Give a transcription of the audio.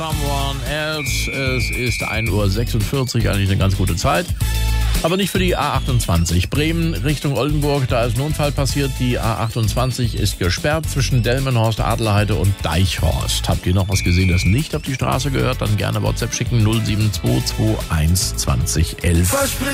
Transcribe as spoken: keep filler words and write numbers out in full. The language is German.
Someone else. Es ist ein Uhr sechsundvierzig, eigentlich eine ganz gute Zeit. Aber nicht für die A achtundzwanzig. Bremen Richtung Oldenburg, da ist Notfall passiert. Die A achtundzwanzig ist gesperrt zwischen Delmenhorst, Adlerheide und Deichhorst. Habt ihr noch was gesehen, das nicht auf die Straße gehört? Dann gerne WhatsApp schicken null sieben zwei zwei eins zwanzig elf.